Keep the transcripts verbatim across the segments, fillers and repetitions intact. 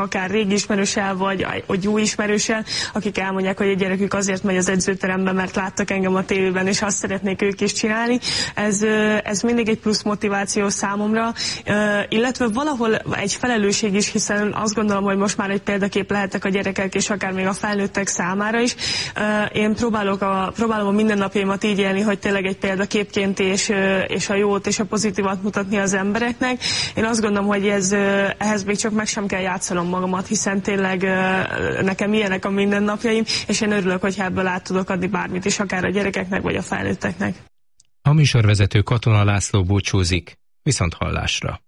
akár régi ismerőssel, vagy, vagy új ismerőssel, akik elmondják, hogy a gyerekük azért megy az edzőterembe, mert láttak engem a tévében, és azt szeretnék ők is csinálni. Ez, ez mindig egy plusz motiváció számomra, illetve valahol egy felelősség is, hiszen azt gondolom, hogy most már egy példakép lehetek a gyerekek, és akár még a felnőttek számára is. Én próbálok a, próbálom a mindennapjaimat így élni, hogy tényleg egy példaképként és, és a jót és a pozitívat mutatni az embereknek. Én azt gondolom, hogy ez, ehhez még csak meg sem kell játszanom magamat, hiszen tényleg nekem ilyenek a mindennapjaim, és én örülök, hogyha ebből át tudok adni bármit is, akár a gyerekeknek, vagy a felnőtteknek. A műsorvezető Katona László búcsúzik, viszont hallásra.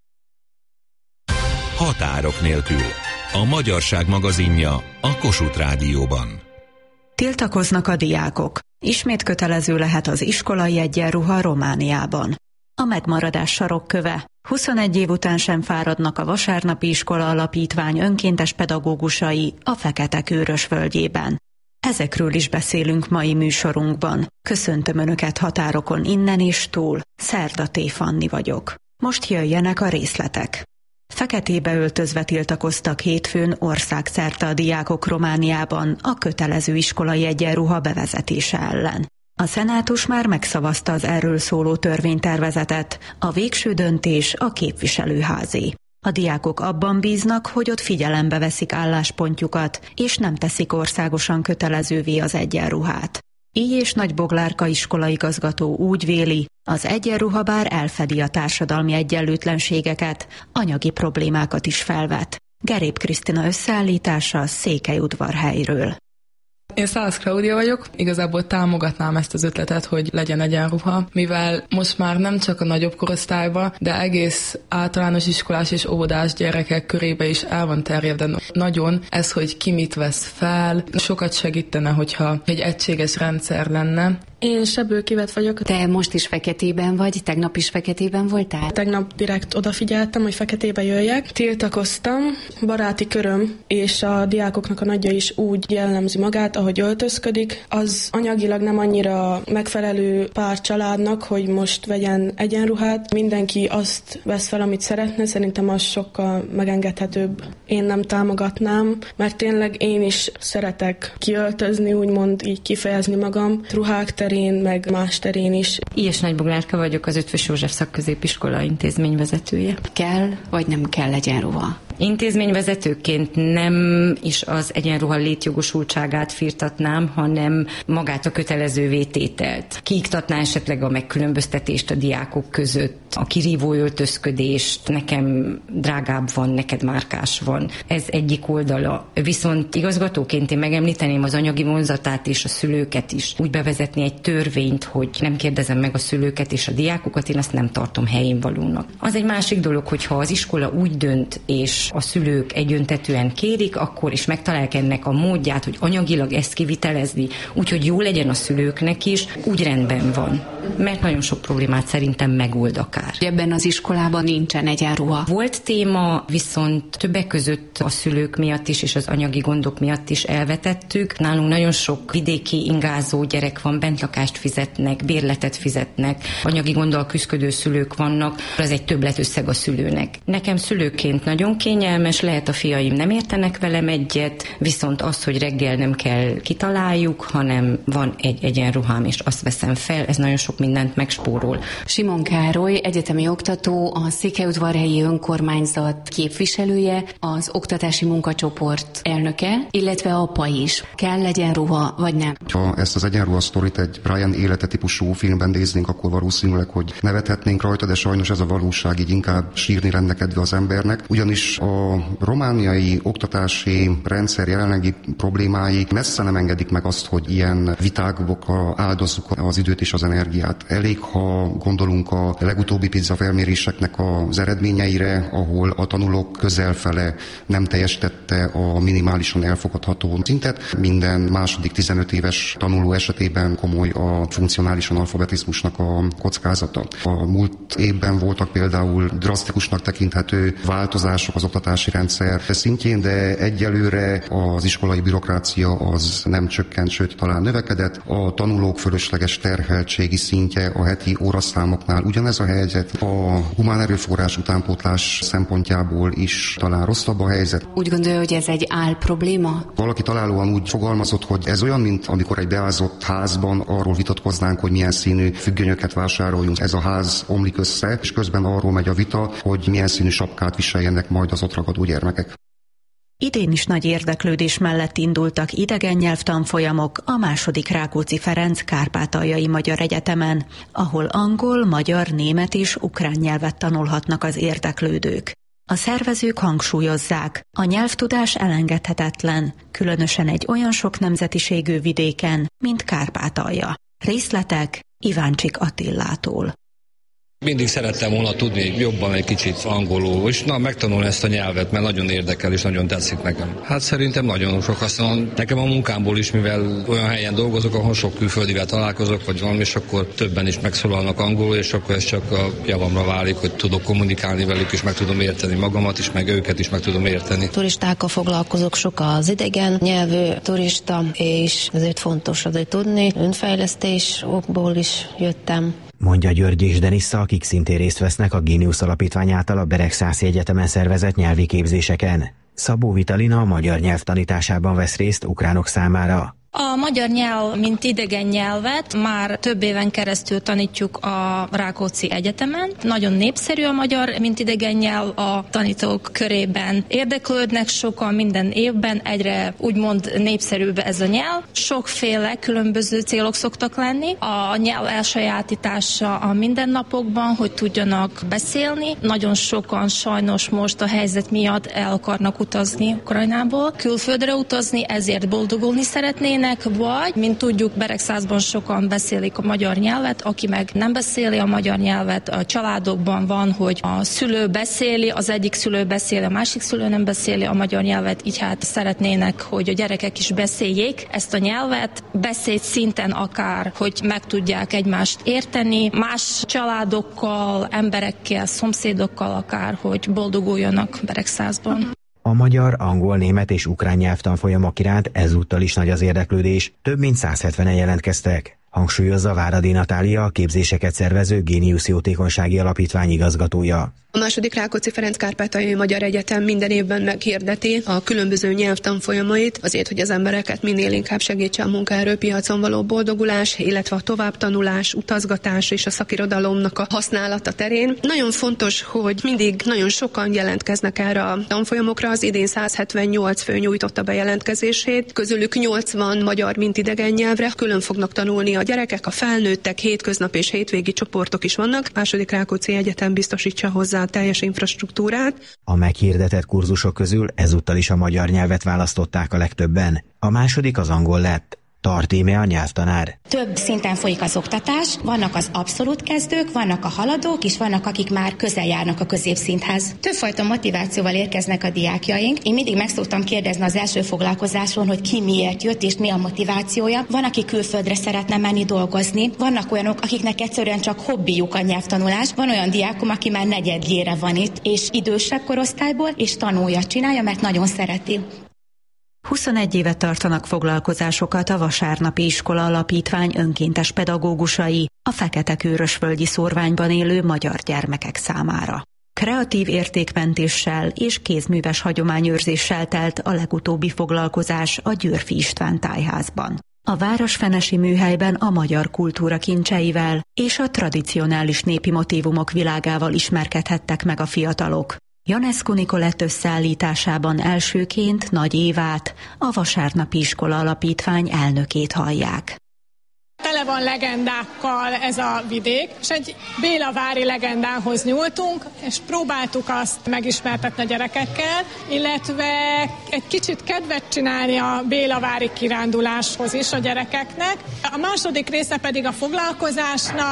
Határok nélkül. A Magyarság magazinja a Kossuth Rádióban. Tiltakoznak a diákok. Ismét kötelező lehet az iskolai egyenruha Romániában. A megmaradás sarokköve. huszonegy év után sem fáradnak a Vasárnapi Iskola Alapítvány önkéntes pedagógusai a Fekete-Kőrös völgyében. Ezekről is beszélünk mai műsorunkban. Köszöntöm Önöket határokon innen és túl. Szerda T. Fanni vagyok. Most jöjjenek a részletek. Feketébe öltözve tiltakoztak hétfőn országszerte a diákok Romániában a kötelező iskolai egyenruha bevezetése ellen. A szenátus már megszavazta az erről szóló törvénytervezetet, a végső döntés a képviselőházé. A diákok abban bíznak, hogy ott figyelembe veszik álláspontjukat, és nem teszik országosan kötelezővé az egyenruhát. Így és Nagyboglárka iskolaigazgató úgy véli, az egyenruha bár elfedi a társadalmi egyenlőtlenségeket, anyagi problémákat is felvet. Gerép Krisztina összeállítása Székelyudvarhelyről. Én Szász Klaudia vagyok, igazából támogatnám ezt az ötletet, hogy legyen egyenruha, mivel most már nem csak a nagyobb korosztályban, de egész általános iskolás és óvodás gyerekek körébe is el van terjedve nagyon ez, hogy ki mit vesz fel. Sokat segítene, hogyha egy egységes rendszer lenne. Én Sebő Kivet vagyok. Te most is feketében vagy, tegnap is feketében voltál? Tegnap direkt odafigyeltem, hogy feketébe jöjjek. Tiltakoztam, baráti köröm és a diákoknak a nagyja is úgy jellemzi magát, ahogy öltözködik. Az anyagilag nem annyira megfelelő pár családnak, hogy most vegyen egyenruhát. Mindenki azt vesz fel, amit szeretne, szerintem az sokkal megengedhetőbb. Én nem támogatnám, mert tényleg én is szeretek kiöltözni, úgymond így kifejezni magam. Ruhák terén, meg más terén is. Ilyes Nagyboglárka vagyok, az Eötvös József Szakközépiskola intézményvezetője. Kell, vagy nem kell egyenruha? Intézményvezetőként nem is az egyenruha létjogosultságát firtatnám, hanem magát a kötelezővé tételt. Kiiktatná esetleg a megkülönböztetést a diákok között, a kirívó öltözködést, nekem drágább van, neked márkás van. Ez egyik oldala. Viszont igazgatóként én megemlíteném az anyagi vonzatát és a szülőket is. Úgy bevezetni egy törvényt, hogy nem kérdezem meg a szülőket és a diákokat, én azt nem tartom helyén valónak. Az egy másik dolog, hogyha az iskola úgy dönt, és a szülők egyöntetűen kérik, akkor is megtalálják ennek a módját, hogy anyagilag ezt kivitelezni, úgyhogy jó legyen a szülőknek is, úgy rendben van. Mert nagyon sok problémát szerintem megold akár. Ebben az iskolában nincsen egyenruha. Volt téma, viszont többek között a szülők miatt is, és az anyagi gondok miatt is elvetettük. Nálunk nagyon sok vidéki ingázó gyerek van, bentlakást fizetnek, bérletet fizetnek, anyagi gonddal küszködő szülők vannak, az egy többletösszeg a szülőnek. Nekem szülőként nagyon kényelmes, lehet a fiaim nem értenek velem egyet, viszont az, hogy reggel nem kell kitaláljuk, hanem van egy egyenruhám, és azt veszem fel, ez nagyon sok mindent megspórol. Simon Károly, egyetemi oktató, a Székelyudvarhelyi önkormányzat képviselője, az oktatási munkacsoport elnöke, illetve apa is. Kell egyenruha, vagy nem? Ha ezt az egyenruha sztorit egy Brian élete típusú filmben néznénk, akkor valószínűleg, hogy nevethetnénk rajta, de sajnos ez a valóság, így inkább sírni lenne kedve az embernek. Ugyanis a romániai oktatási rendszer jelenlegi problémái messze nem engedik meg azt, hogy ilyen vitákba áldozzuk az időt és az energiát. Elég, ha gondolunk a legutóbbi PISA felméréseknek az eredményeire, ahol a tanulók közelfele nem teljesítette a minimálisan elfogadható szintet. Minden második tizenöt éves tanuló esetében komoly a funkcionális analfabetizmusnak a kockázata. A múlt évben voltak például drasztikusnak tekinthető változások az oktatási rendszer szintjén, de egyelőre az iskolai bürokrácia az nem csökkent, sőt talán növekedett. A tanulók fölösleges terheltségi szintje a heti óraszámoknál. Ugyanez a helyzet a humán erőforrás utánpótlás szempontjából is talán rosszabb a helyzet. Úgy gondolja, hogy ez egy álprobléma? Valaki találóan úgy fogalmazott, hogy ez olyan, mint amikor egy beázott házban arról vitatkoznánk, hogy milyen színű függönyöket vásároljunk. Ez a ház omlik össze, és közben arról megy a vita, hogy milyen színű sapkát viseljenek majd az ott ragadó gyermekek. Idén is nagy érdeklődés mellett indultak idegen nyelvtanfolyamok a második Rákóczi Ferenc Kárpátaljai Magyar Egyetemen, ahol angol, magyar, német és ukrán nyelvet tanulhatnak az érdeklődők. A szervezők hangsúlyozzák, a nyelvtudás elengedhetetlen, különösen egy olyan sok nemzetiségű vidéken, mint Kárpátalja. Részletek Iváncsik Attillától. Mindig szerettem volna tudni jobban egy kicsit angolul, és na, megtanulni ezt a nyelvet, mert nagyon érdekel és nagyon tetszik nekem. Hát szerintem nagyon sok használom. Nekem a munkámból is, mivel olyan helyen dolgozok, ahol sok külföldivel találkozok, vagy valami, és akkor többen is megszólalnak angolul, és akkor ez csak a javamra válik, hogy tudok kommunikálni velük, és meg tudom érteni magamat is, meg őket is meg tudom érteni. Turistákkal foglalkozok, sok az idegen nyelvű turista, és ezért fontos azért tudni. Önfejlesztés okból is jöttem. Mondja Györgyés Denissza, akik szintén részt vesznek a Géniusz Alapítvány által a Beregszászi Egyetemen szervezett nyelvi képzéseken. Szabó Vitalina a magyar nyelv tanításában vesz részt ukránok számára. A magyar nyelv, mint idegen nyelvet már több éven keresztül tanítjuk a Rákóczi Egyetemen. Nagyon népszerű a magyar, mint idegen nyelv a tanítók körében. Érdeklődnek sokan minden évben, egyre úgymond népszerűbb ez a nyelv. Sokféle különböző célok szoktak lenni. A nyelv elsajátítása a mindennapokban, hogy tudjanak beszélni. Nagyon sokan sajnos most a helyzet miatt el akarnak utazni Ukrajnából, külföldre utazni, ezért boldogulni szeretnének. Vagy, mint tudjuk, Beregszászban sokan beszélik a magyar nyelvet, aki meg nem beszéli a magyar nyelvet, a családokban van, hogy a szülő beszéli, az egyik szülő beszéli, a másik szülő nem beszéli a magyar nyelvet, így hát szeretnének, hogy a gyerekek is beszéljék ezt a nyelvet, beszéd szinten akár, hogy meg tudják egymást érteni, más családokkal, emberekkel, szomszédokkal akár, hogy boldoguljanak Beregszászban. A magyar, angol, német és ukrán nyelvtanfolyamok iránt ezúttal is nagy az érdeklődés, több mint száz hetvenen jelentkeztek. Hangsúlyozza Váradi Natália, a képzéseket szervező Géniusz Jótékonysági Alapítvány igazgatója. A második Rákóczi Ferenc Kárpátaljai Magyar Egyetem minden évben meghirdeti a különböző nyelvtanfolyamait, azért, hogy az embereket minél inkább segítse a munkaerőpiacon való boldogulás, illetve a továbbtanulás, utazgatás és a szakirodalomnak a használata terén. Nagyon fontos, hogy mindig nagyon sokan jelentkeznek erre a tanfolyamokra. Az idén száz hetvennyolc fő nyújtotta be jelentkezését, közülük nyolcvan magyar, mint idegen nyelvre. Külön fognak tanulni a gyerekek, a felnőttek, hétköznap és hétvégi csoportok is vannak. Második Rákóczi Egyetem biztosítsa hozzá a teljes infrastruktúrát. A meghirdetett kurzusok közül ezúttal is a magyar nyelvet választották a legtöbben. A második az angol lett. Tart íme a nyelvtanár. Több szinten folyik az oktatás, vannak az abszolút kezdők, vannak a haladók, és vannak, akik már közel járnak a középszinthez. Többfajta motivációval érkeznek a diákjaink. Én mindig meg szoktam kérdezni az első foglalkozáson, hogy ki miért jött, és mi a motivációja. Van, aki külföldre szeretne menni dolgozni, vannak olyanok, akiknek egyszerűen csak hobbijuk a nyelvtanulás. Van olyan diákom, aki már negyedjére van itt, és idősebb korosztályból, és tanulja, csinálja, mert nagyon szereti. huszonegy éve tartanak foglalkozásokat a Vasárnapi Iskola Alapítvány önkéntes pedagógusai a Fekete-Kőrösvölgyi szórványban élő magyar gyermekek számára. Kreatív értékmentéssel és kézműves hagyományőrzéssel telt a legutóbbi foglalkozás a Győrfi István tájházban. A városfenesi műhelyben a magyar kultúra kincseivel és a tradicionális népi motívumok világával ismerkedhettek meg a fiatalok. Janescu Nikolett összeállításában elsőként Nagy Évát, a Vasárnapi Iskola Alapítvány elnökét hallják. Tele van legendákkal ez a vidék, és egy bélavári legendához nyúltunk, és próbáltuk azt megismertetni a gyerekekkel, illetve egy kicsit kedvet csinálni a bélavári kiránduláshoz is a gyerekeknek. A második része pedig a foglalkozásnak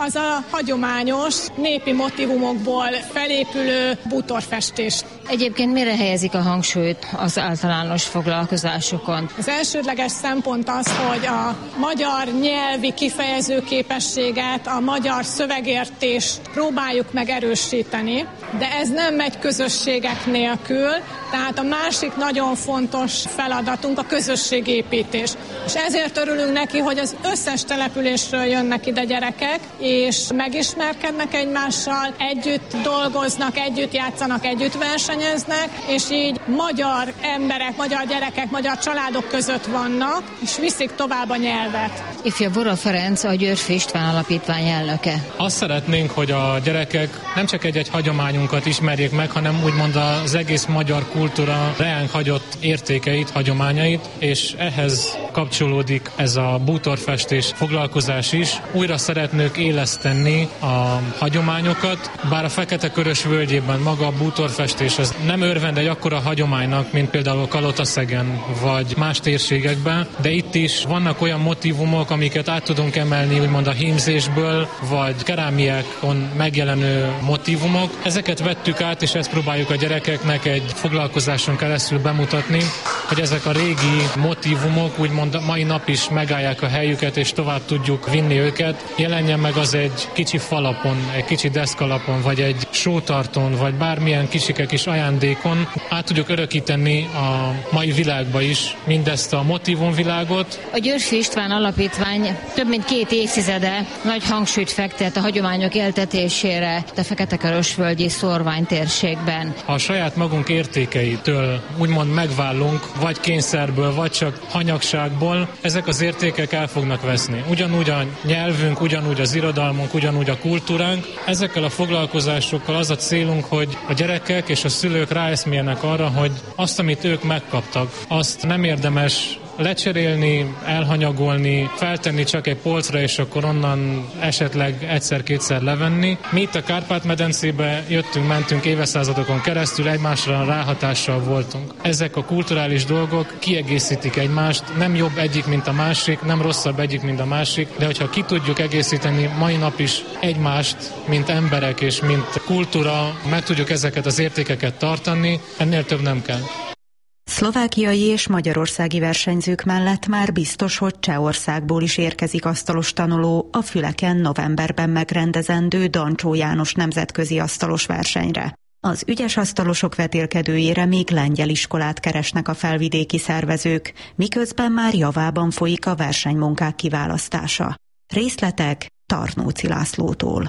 az a hagyományos népi motívumokból felépülő bútorfestés. Egyébként mire helyezik a hangsúlyt az általános foglalkozásokon? Az elsődleges szempont az, hogy a magyar nyelvi kifejező képességet, a magyar szövegértést próbáljuk meg erősíteni, de ez nem megy közösségek nélkül, tehát a másik nagyon fontos feladatunk a közösségépítés. És ezért örülünk neki, hogy az összes településről jönnek ide gyerekek, és megismerkednek egymással, együtt dolgoznak, együtt játszanak, együtt versenyeznek, és így magyar emberek, magyar gyerekek, magyar családok között vannak, és viszik tovább a nyelvet. Ifja Bora Ferenc, a Györffy István Alapítvány elnöke. Azt szeretnénk, hogy a gyerekek nem csak egy-egy hagyományunkat ismerjék meg, hanem úgymond az egész magyar kultúra reánk hagyott értékeit, hagyományait, és ehhez kapcsolódik ez a bútorfestés foglalkozás is. Újra szeretnék éleszteni a hagyományokat, bár a Fekete-Körös völgyében maga a bútorfestés az nem örvend egy akkora hagyománynak, mint például Kalotaszegen vagy más térségekben, de itt is vannak olyan motívumok, amiket át tudunk emelni úgymond a hímzésből, vagy kerámiákon megjelenő motívumok. Ezeket vettük át, és ezt próbáljuk a gyerekeknek egy foglalkozáson keresztül bemutatni, hogy ezek a régi motívumok úgymond mai nap is megállják a helyüket, és tovább tudjuk vinni őket. Jelenjen meg az egy kicsi falapon, egy kicsi deszkalapon, vagy egy sótarton, vagy bármilyen kicsike kis ajándékon. Át tudjuk örökíteni a mai világba is mindezt a motívumvilágot. A Györffy István Alapítvány több mint két évtizede nagy hangsúlyt fektet a hagyományok éltetésére a Fekete-Körös-völgyi szórványtérségben. Ha a saját magunk értékeitől úgymond megválunk, vagy kényszerből, vagy csak hanyagságból, ezek az értékek el fognak veszni. Ugyanúgy a nyelvünk, ugyanúgy az irodalmunk, ugyanúgy a kultúránk. Ezekkel a foglalkozásokkal az a célunk, hogy a gyerekek és a szülők ráeszméljenek arra, hogy azt, amit ők megkaptak, azt nem érdemes lecserélni, elhanyagolni, feltenni csak egy polcra, és akkor onnan esetleg egyszer-kétszer levenni. Mi itt a Kárpát-medencébe jöttünk, mentünk éveszázadokon keresztül, egymásra ráhatással voltunk. Ezek a kulturális dolgok kiegészítik egymást, nem jobb egyik, mint a másik, nem rosszabb egyik, mint a másik, de hogyha ki tudjuk egészíteni mai nap is egymást, mint emberek és mint kultúra, meg tudjuk ezeket az értékeket tartani, ennél több nem kell. Szlovákiai és magyarországi versenyzők mellett már biztos, hogy Csehországból is érkezik asztalos tanuló a Füleken novemberben megrendezendő Dancsó János nemzetközi asztalos versenyre. Az ügyes asztalosok vetélkedőjére még lengyel iskolát keresnek a felvidéki szervezők, miközben már javában folyik a versenymunkák kiválasztása. Részletek Tarnóci Lászlótól.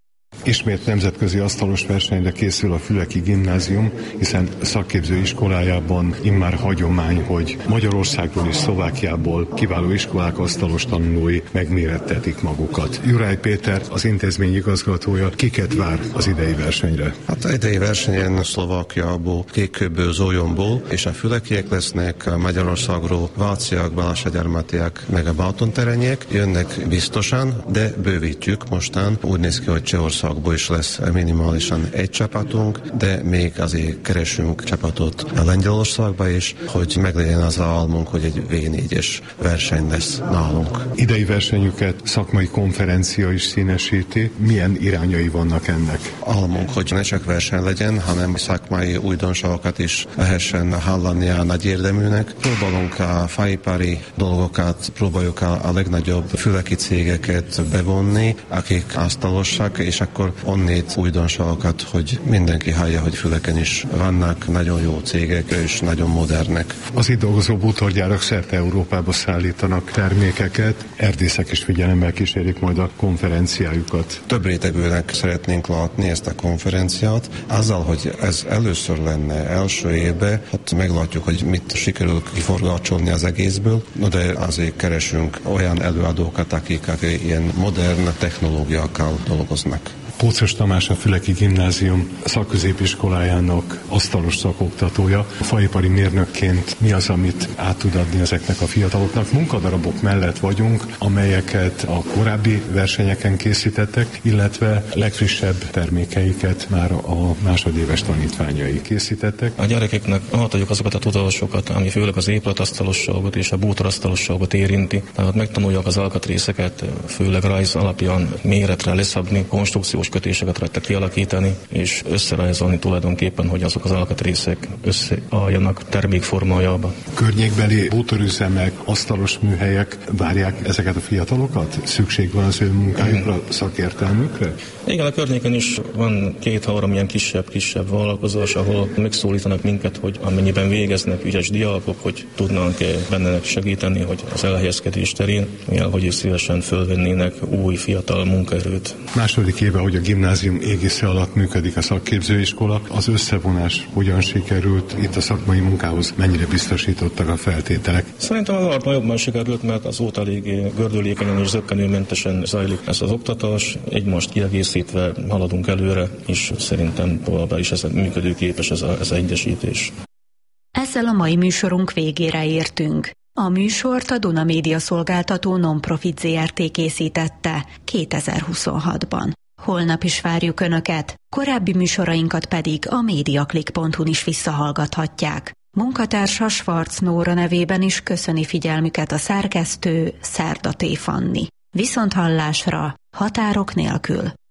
Ismét nemzetközi asztalos versenyre készül a Füleki Gimnázium, hiszen szakképző iskolájában immár hagyomány, hogy Magyarországról és Szlovákiából kiváló iskolák asztalos tanulói megmérettetik magukat. Jurály Péter, az intézmény igazgatója, kiket vár az idei versenyre? Hát az idei versenyen Szlovákiából, Kékkőből, Zólyomból, és a fülekiek lesznek, Magyarországról váciák, balázsegyarmatiák, meg a Bátonterenyek jönnek biztosan, de bővítjük mostán. Úgy néz ki, hogy Csehország is lesz minimálisan egy csapatunk, de még azért keresünk csapatot a Lengyelországba is, hogy meglegyen az a álmunk, hogy egy vé négyes verseny lesz nálunk. Idei versenyüket szakmai konferencia is színesíti. Milyen irányai vannak ennek? Álmunk, hogy ne csak verseny legyen, hanem szakmai újdonságokat is lehessen hallani a nagy érdeműnek. Próbálunk a faipari dolgokat, próbáljuk a, a legnagyobb füleki cégeket bevonni, akik asztalosak, és akkor onnét újdonságokat, hogy mindenki hallja, hogy Füleken is vannak nagyon jó cégek, és nagyon modernek. Az itt dolgozó bútorgyárak szerte Európába szállítanak termékeket, erdészek is figyelemmel kísérik majd a konferenciájukat. Több rétegűnek szeretnénk látni ezt a konferenciát, azzal, hogy ez először lenne első évben, hát meglátjuk, hogy mit sikerül kiforgácsolni az egészből, de azért keresünk olyan előadókat, akik, akik ilyen modern technológiákkal dolgoznak. Kóczos Tamás, a Füleki Gimnázium szakközépiskolájának asztalos szakoktatója. Faipari mérnökként mi az, amit át tud adni ezeknek a fiataloknak? Munkadarabok mellett vagyunk, amelyeket a korábbi versenyeken készítettek, illetve legfrissebb termékeiket már a másodéves tanítványai készítettek. A gyerekeknek átadjuk azokat a tudásokat, ami főleg az épületasztalosságot és a bútorasztalosságot érinti. Tehát megtanulják az alkatrészeket, főleg rajz alapján méretre leszabni, konstrukciós kötéseket rajta kialakítani, és összerajzolni tulajdonképpen, hogy azok az alkatrészek összeálljanak termékformájába. Környékbeli bútorüzemek, asztalos műhelyek várják ezeket a fiatalokat? Szükség van az ő munkájukra, szakértelmükre? Igen, a környéken is van két-három ilyen kisebb-kisebb vállalkozás, ahol megszólítanak minket, hogy amennyiben végeznek ügyes diákok, hogy tudnánk bennenek segíteni, hogy az elhelyezkedés terén, mivel hogy is szívesen fölvennének új fiatal munkaerőt. Második éve, hogy a gimnázium égisze alatt működik a szakképzőiskola, az összevonás hogyan sikerült, itt a szakmai munkához mennyire biztosítottak a feltételek? Szerintem az alapban jobban sikerült, mert azóta elég gördülékenyen és zökkenőmentesen zajlik ez az oktatás, egymást kiegészítve haladunk előre, és szerintem továbbá is ez működőképes ez a, ez a egyesítés. Ezzel a mai műsorunk végére értünk. A műsort a Duna Média Szolgáltató Non-Profit zé er té készítette kétezer-huszonhatban. Holnap is várjuk Önöket, korábbi műsorainkat pedig a mediaclick pont hu-n is visszahallgathatják. Munkatársa Schwarz Nóra nevében is köszöni figyelmüket a szerkesztő Szerda T. Fanni. Viszonthallásra, határok nélkül.